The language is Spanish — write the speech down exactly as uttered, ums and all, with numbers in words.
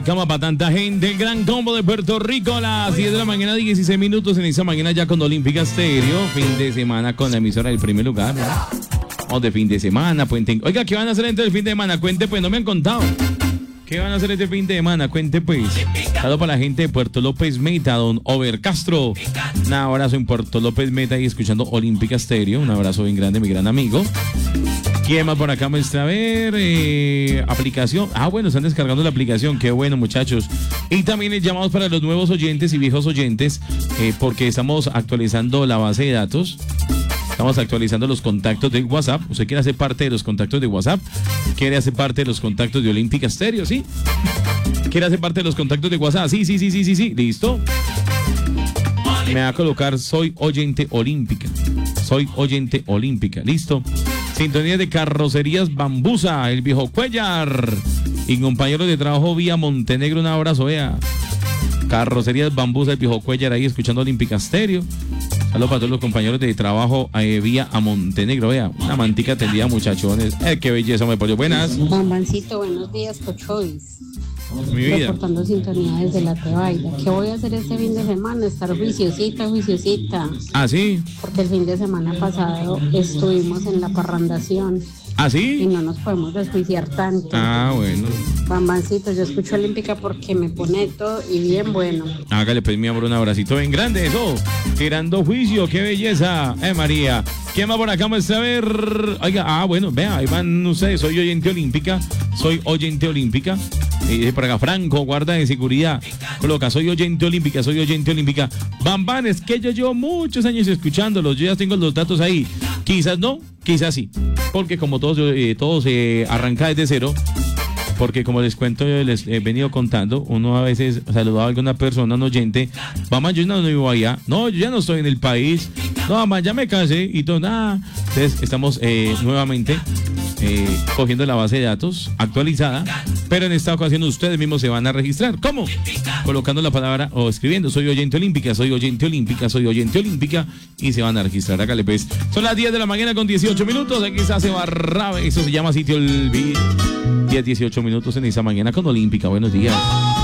Cama para tanta gente, el gran combo de Puerto Rico a las diez de la mañana, dieciséis minutos en esa mañana ya con Olímpica Estéreo, fin de semana con la emisora del primer lugar, ¿no? O de fin de semana, puente. Oiga, ¿qué van a hacer entre el fin de semana? Cuente pues, no me han contado. ¿Qué van a hacer este fin de semana? Cuente pues. Saludos para la gente de Puerto López Meta, don Over Castro. Un abrazo en Puerto López Meta y escuchando Olímpica Estéreo. Un abrazo bien grande, mi gran amigo. ¿Quién más por acá muestra? A ver, eh, aplicación. Ah, bueno, están descargando la aplicación. Qué bueno, muchachos. Y también les llamamos para los nuevos oyentes y viejos oyentes, eh, porque estamos actualizando la base de datos. Estamos actualizando los contactos de WhatsApp. ¿Usted quiere hacer parte de los contactos de WhatsApp? ¿Quiere hacer parte de los contactos de Olímpica Estéreo? ¿Sí? ¿Quiere hacer parte de los contactos de WhatsApp? Sí, sí, sí, sí, sí, sí. ¿Listo? Me va a colocar soy oyente olímpica. Soy oyente olímpica. ¿Listo? Sintonía de Carrocerías Bambusa, el viejo Cuellar. Y compañeros de trabajo vía Montenegro, un abrazo, vea. Carrocerías Bambusa, el viejo Cuellar, ahí escuchando Olímpica Estéreo. Saludos para todos los compañeros de trabajo eh, vía a Montenegro, vea. Una mantica tendida, muchachones. Eh, qué belleza, me pollo. Buenas. Bambancito, buenos días, Cochois. Mi vida. Reportando sintonía desde la Tebaida. ¿Qué voy a hacer este fin de semana? Estar juiciosita, juiciosita. ¿Ah, sí? Porque el fin de semana pasado estuvimos en la parrandación. ¿Ah, Y sí? no nos podemos desjuiciar tanto. Ah, bueno. Bambancito, yo escucho Olímpica porque me pone todo y bien bueno. Hágale pues, mi amor, un abracito bien grande, eso. Tirando juicio, qué belleza. Eh, María. ¿Quién va por acá? Vamos a ver. Oiga, ah, bueno, vea, ahí van ustedes. Soy oyente olímpica. Soy oyente olímpica. Y dice por acá, Franco, guarda de seguridad. Coloca, soy oyente olímpica, soy oyente olímpica. Bambán, es que yo llevo muchos años escuchándolos. Yo ya tengo los datos ahí. Quizás no, quizás sí. Porque como todos, eh, todos eh, arranca desde cero. Porque como les cuento, les he venido contando, uno a veces saludaba a alguna persona, un oyente, mamá, yo no vivo allá, no, yo ya no estoy en el país, no, mamá, ya me casé y todo, nada. Entonces estamos eh, nuevamente eh, cogiendo la base de datos actualizada, pero en esta ocasión ustedes mismos se van a registrar. ¿Cómo? Colocando la palabra o escribiendo, soy oyente olímpica, soy oyente olímpica, soy oyente olímpica, y se van a registrar. Hágale pues. Son las diez de la mañana con dieciocho minutos, aquí se hace Barrabe, eso se llama Sitio Olvid. diez, dieciocho minutos en esa mañana con Olímpica. Buenos días.